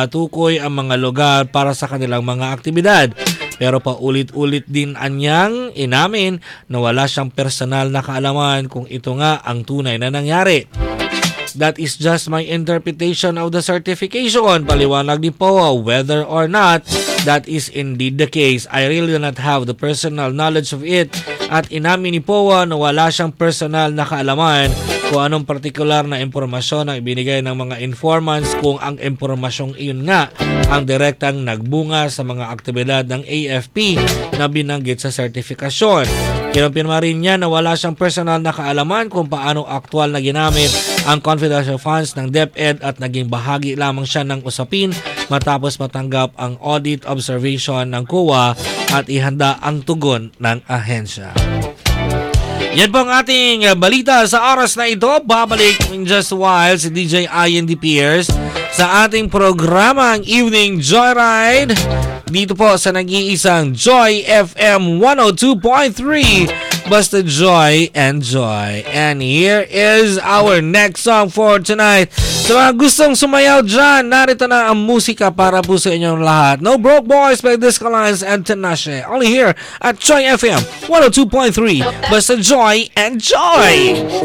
tukoy ang mga lugar para sa kanilang mga aktibidad. Pero paulit-ulit din anyang inamin na wala siyang personal na kaalaman kung ito nga ang tunay na nangyari. That is just my interpretation of the certification. Paliwanag ni POA whether or not that is indeed the case. I really do not have the personal knowledge of it. At inamin ni POA na wala siyang personal na kaalaman kung anong partikular na impormasyon ang ibinigay ng mga informants kung ang impormasyong iyon nga ang direktang nagbunga sa mga aktibidad ng AFP na binanggit sa sertifikasyon. Kinumpirma rin niya na wala siyang personal na kaalaman kung paano aktwal na ginamit ang confidential funds ng DepEd at naging bahagi lamang siya ng usapin matapos matanggap ang audit observation ng COA at ihanda ang tugon ng ahensya. Yan po ang ating balita sa oras na ito. Babalik in just a while si DJ Ian D. Pierce sa ating programang Evening Joyride dito po sa nag-iisang Joy FM 102.3. Basta Joy and Joy. And here is our next song for tonight. Sa mga gustong sumayaw dyan, narito na ang musika para po sa inyong lahat. No Broke Boys by Disco Lines and Tinashe. Only here at Joy FM 102.3. Basta Joy and Joy.